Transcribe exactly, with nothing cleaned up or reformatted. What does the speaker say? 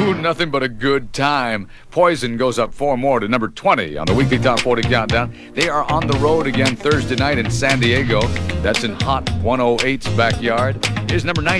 Ooh, nothing but a good time. Poison goes up four more to number twenty on the weekly Top forty Countdown. They are on the road again Thursday night in San Diego. That's in Hot one oh eight's backyard. Here's number nineteen.